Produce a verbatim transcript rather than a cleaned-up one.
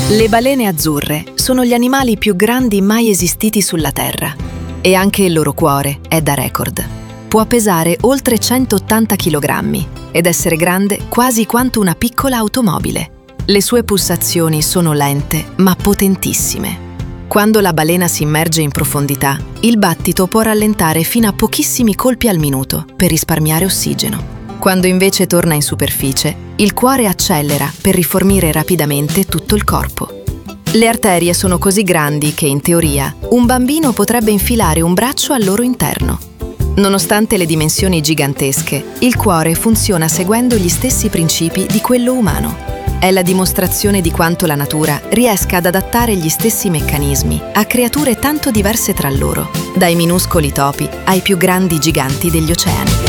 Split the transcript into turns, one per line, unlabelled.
Le balene azzurre sono gli animali più grandi mai esistiti sulla Terra e anche il loro cuore è da record. Può pesare oltre centottanta chilogrammi ed essere grande quasi quanto una piccola automobile. Le sue pulsazioni sono lente ma potentissime. Quando la balena si immerge in profondità, il battito può rallentare fino a pochissimi colpi al minuto per risparmiare ossigeno. Quando invece torna in superficie, il cuore accelera per rifornire rapidamente tutto il corpo. Le arterie sono così grandi che, in teoria, un bambino potrebbe infilare un braccio al loro interno. Nonostante le dimensioni gigantesche, il cuore funziona seguendo gli stessi principi di quello umano. È la dimostrazione di quanto la natura riesca ad adattare gli stessi meccanismi a creature tanto diverse tra loro, dai minuscoli topi ai più grandi giganti degli oceani.